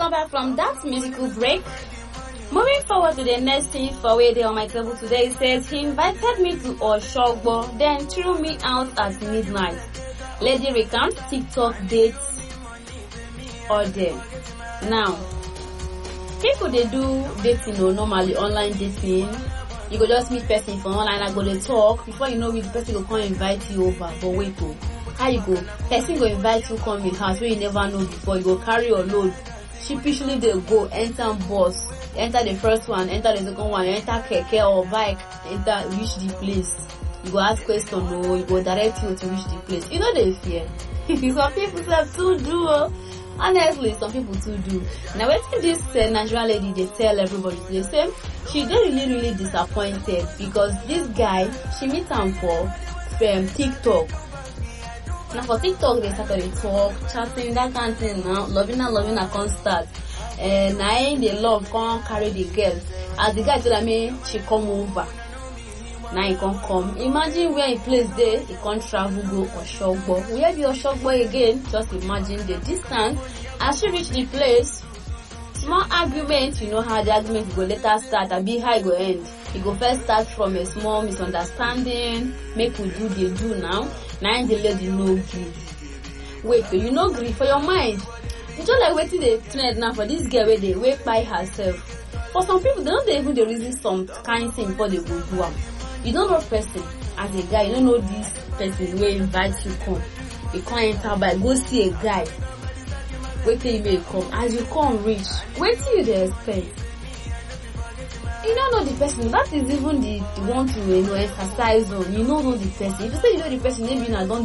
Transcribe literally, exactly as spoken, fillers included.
welcome back from that musical break. Moving forward to the next thing for where they on my table today, it says he invited me to Oshogbo, then threw me out at midnight. Lady recounts TikTok dates order. Now, people they do dating or normally online dating. You go just meet person from online and go to talk. Before you know it, the person will come invite you over. But wait, oh, how you go? Person go invite you come in house where you never know before. You go carry your load. Sheepishly they go enter bus, enter the first one, enter the second one, enter keke or bike, enter reach the place. You go ask question, no, you go direct you to reach the place. You know they fear. Some people have to do. Oh. Honestly, some people too do. Now, when this uh, Nigerian lady, they tell everybody the same, she get really, really disappointed because this guy, she meet him for um, TikTok. Now, for TikTok, they started to talk, chatting, that kind of thing. Now, loving and loving her constant. And now, the love can't carry the girl. As the guy told me, she come over. Now he can't come. Imagine where he place there, he can't travel go Oshogbo. Where be Oshogbo again? Just imagine the distance. As she reach the place, small argument, you know how the argument go later start, and be how it go end. It go first start from a small misunderstanding, make we do they do now. Now the lady no gree. Wait, you no gree for your mind. You just like waiting the trend now for this girl where they wait by herself. For some people, they don't even they reason some kind thing before they go do am. You don't know person as a guy, you don't know this person where invite you come. You can't enter by go see a guy. Wait till you may come. As you come reach, wait till you they expect. You don't know the person. That is even the, the one to you know emphasize on. You don't know the person. If you say you know the person, maybe you don't